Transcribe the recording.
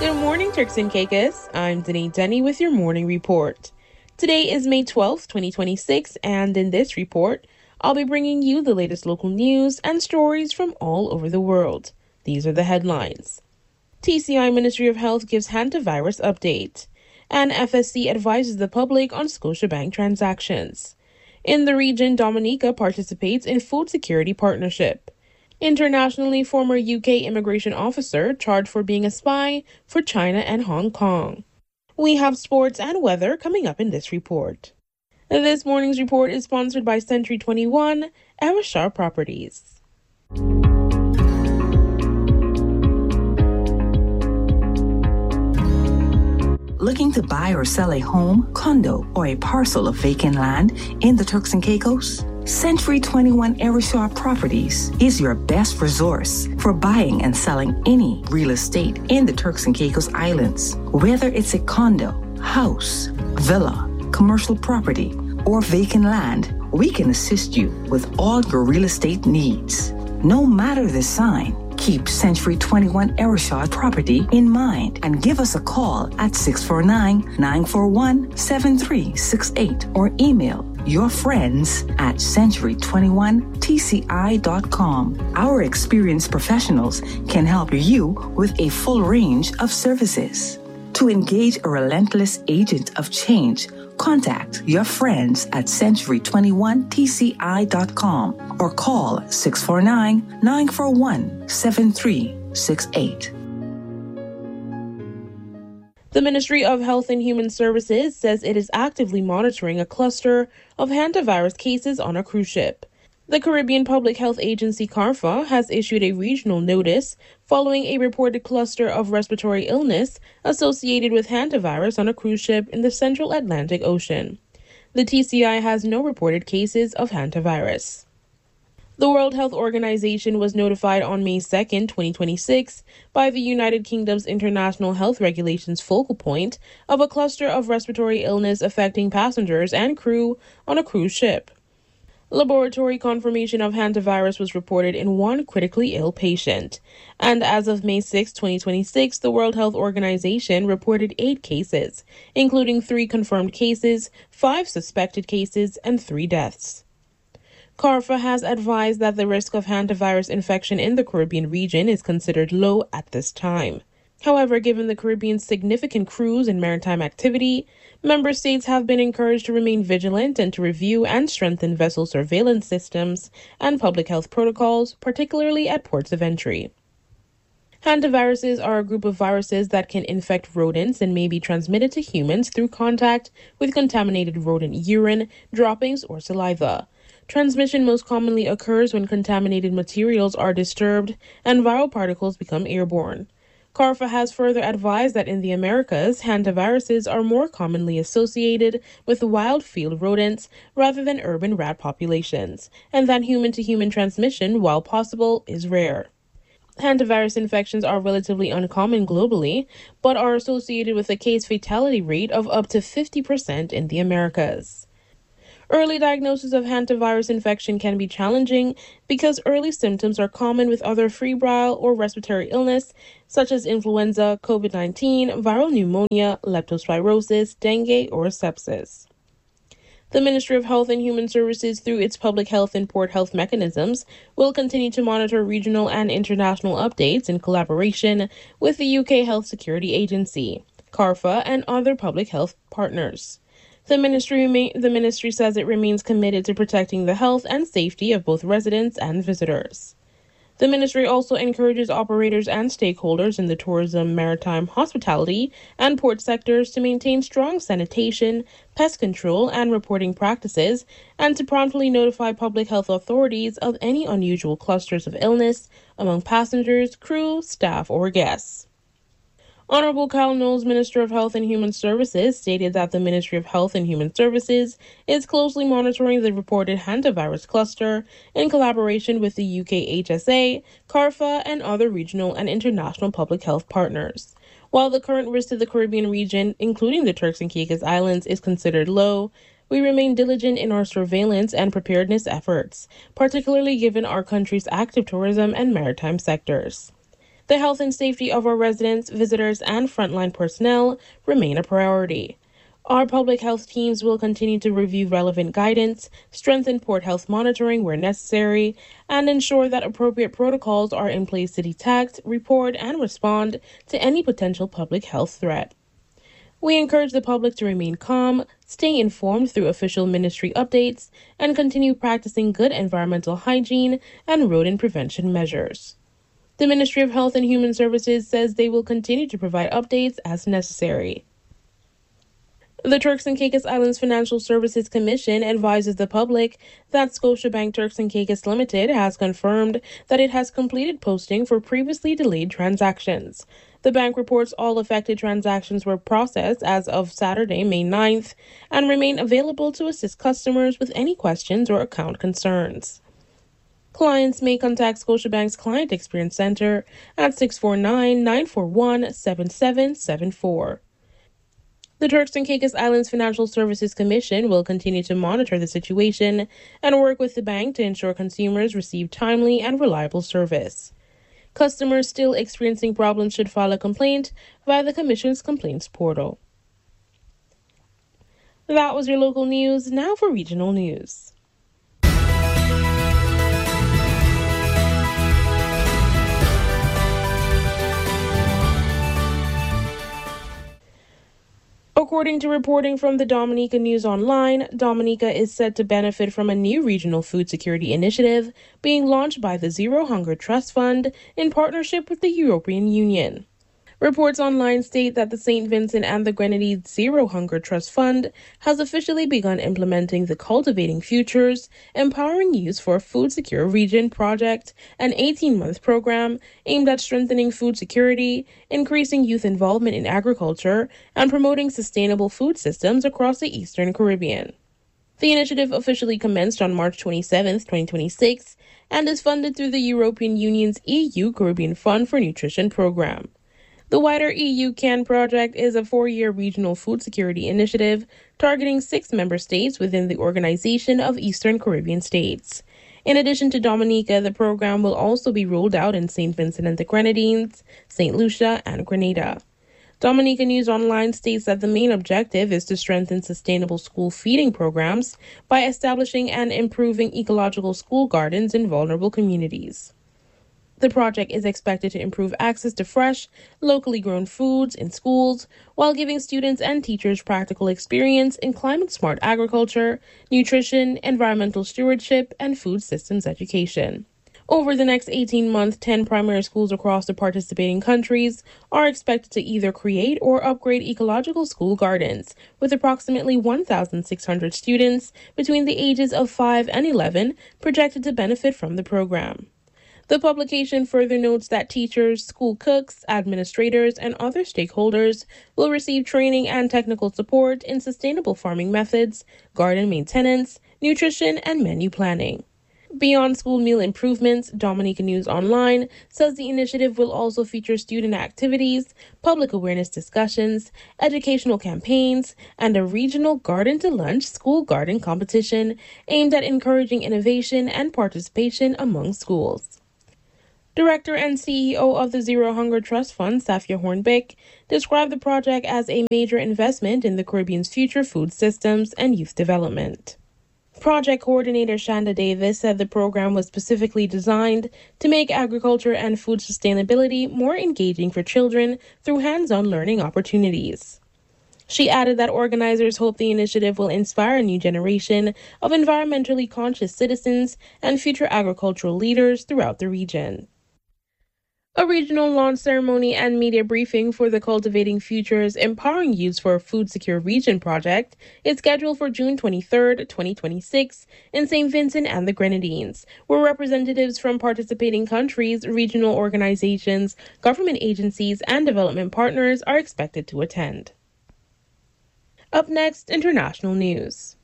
Good morning, Turks and Caicos. I'm Danae Denny with your morning report. Today is May 12th, 2026, and in this report, I'll be bringing you the latest local news and stories from all over the world. These are the headlines. TCI Ministry of Health gives hantavirus update, and FSC advises the public on Scotiabank transactions. In the region, Dominica participates in food security partnership. Internationally, former UK immigration officer charged for being a spy for China and Hong Kong. We have sports and weather coming up in this report. This morning's report is sponsored by Century 21, Awashar Properties. Looking to buy or sell a home, condo, or a parcel of vacant land in the Turks and Caicos? Century 21 Awashar Properties is your best resource for buying and selling any real estate in the Turks and Caicos Islands. Whether it's a condo, house, villa, commercial property, or vacant land, we can assist you with all your real estate needs. No matter the sign, keep Century 21 Awashar Property in mind and give us a call at 649-941-7368 or email your friends at century21tci.com. Our experienced professionals can help you with a full range of services. To engage a relentless agent of change, contact your friends at century21tci.com or call 649-941-7368. The Ministry of Health and Human Services says it is actively monitoring a cluster of hantavirus cases on a cruise ship. The Caribbean Public Health Agency, CARPHA, has issued a regional notice following a reported cluster of respiratory illness associated with hantavirus on a cruise ship in the Central Atlantic Ocean. The TCI has no reported cases of hantavirus. The World Health Organization was notified on May 2, 2026, by the United Kingdom's International Health Regulations focal point of a cluster of respiratory illness affecting passengers and crew on a cruise ship. Laboratory confirmation of hantavirus was reported in one critically ill patient, and as of May 6, 2026, the World Health Organization reported 8 cases, including 3 confirmed cases, 5 suspected cases, and 3 deaths. CARPHA has advised that the risk of hantavirus infection in the Caribbean region is considered low at this time. However, given the Caribbean's significant cruise and maritime activity, member states have been encouraged to remain vigilant and to review and strengthen vessel surveillance systems and public health protocols, particularly at ports of entry. Hantaviruses are a group of viruses that can infect rodents and may be transmitted to humans through contact with contaminated rodent urine, droppings, or saliva. Transmission most commonly occurs when contaminated materials are disturbed and viral particles become airborne. CARPHA has further advised that in the Americas, hantaviruses are more commonly associated with wild field rodents rather than urban rat populations, and that human-to-human transmission, while possible, is rare. Hantavirus infections are relatively uncommon globally, but are associated with a case fatality rate of up to 50% in the Americas. Early diagnosis of hantavirus infection can be challenging because early symptoms are common with other febrile or respiratory illness, such as influenza, COVID-19, viral pneumonia, leptospirosis, dengue, or sepsis. The Ministry of Health and Human Services, through its public health and port health mechanisms, will continue to monitor regional and international updates in collaboration with the UK Health Security Agency, CARPHA, and other public health partners. The ministry says it remains committed to protecting the health and safety of both residents and visitors. The ministry also encourages operators and stakeholders in the tourism, maritime, hospitality, and port sectors to maintain strong sanitation, pest control, and reporting practices, and to promptly notify public health authorities of any unusual clusters of illness among passengers, crew, staff, or guests. Honorable Kyle Knowles, Minister of Health and Human Services, stated that the Ministry of Health and Human Services is closely monitoring the reported hantavirus cluster in collaboration with the UK HSA, CARPHA, and other regional and international public health partners. While the current risk to the Caribbean region, including the Turks and Caicos Islands, is considered low, we remain diligent in our surveillance and preparedness efforts, particularly given our country's active tourism and maritime sectors. The health and safety of our residents, visitors, and frontline personnel remain a priority. Our public health teams will continue to review relevant guidance, strengthen port health monitoring where necessary, and ensure that appropriate protocols are in place to detect, report, and respond to any potential public health threat. We encourage the public to remain calm, stay informed through official ministry updates, and continue practicing good environmental hygiene and rodent prevention measures. The Ministry of Health and Human Services says they will continue to provide updates as necessary. The Turks and Caicos Islands Financial Services Commission advises the public that Scotiabank Turks and Caicos Limited has confirmed that it has completed posting for previously delayed transactions. The bank reports all affected transactions were processed as of Saturday, May 9th, and remain available to assist customers with any questions or account concerns. Clients may contact Scotiabank's Client Experience Center at 649-941-7774. The Turks and Caicos Islands Financial Services Commission will continue to monitor the situation and work with the bank to ensure consumers receive timely and reliable service. Customers still experiencing problems should file a complaint via the Commission's complaints portal. That was your local news. Now for regional news. According to reporting from the Dominica News Online, Dominica is set to benefit from a new regional food security initiative being launched by the Zero Hunger Trust Fund in partnership with the European Union. Reports online state that the St. Vincent and the Grenadines Zero Hunger Trust Fund has officially begun implementing the Cultivating Futures, Empowering Youth for a Food Secure Region project, an 18-month program aimed at strengthening food security, increasing youth involvement in agriculture, and promoting sustainable food systems across the Eastern Caribbean. The initiative officially commenced on March 27, 2026, and is funded through the European Union's EU Caribbean Fund for Nutrition program. The wider EU CAN project is a 4-year regional food security initiative targeting 6 member states within the Organization of Eastern Caribbean States. In addition to Dominica, the program will also be rolled out in St. Vincent and the Grenadines, St. Lucia, and Grenada. Dominica News Online states that the main objective is to strengthen sustainable school feeding programs by establishing and improving ecological school gardens in vulnerable communities. The project is expected to improve access to fresh, locally grown foods in schools while giving students and teachers practical experience in climate-smart agriculture, nutrition, environmental stewardship, and food systems education. Over the next 18 months, 10 primary schools across the participating countries are expected to either create or upgrade ecological school gardens, with approximately 1,600 students between the ages of 5 and 11 projected to benefit from the program. The publication further notes that teachers, school cooks, administrators, and other stakeholders will receive training and technical support in sustainable farming methods, garden maintenance, nutrition, and menu planning. Beyond school meal improvements, Dominica News Online says the initiative will also feature student activities, public awareness discussions, educational campaigns, and a regional garden-to-lunch school garden competition aimed at encouraging innovation and participation among schools. Director and CEO of the Zero Hunger Trust Fund, Safia Hornbeck, described the project as a major investment in the Caribbean's future food systems and youth development. Project coordinator Shanda Davis said the program was specifically designed to make agriculture and food sustainability more engaging for children through hands-on learning opportunities. She added that organizers hope the initiative will inspire a new generation of environmentally conscious citizens and future agricultural leaders throughout the region. A regional launch ceremony and media briefing for the Cultivating Futures, Empowering Youth for a Food Secure Region project is scheduled for June 23, 2026 in St. Vincent and the Grenadines, where representatives from participating countries, regional organizations, government agencies, and development partners are expected to attend. Up next, international news.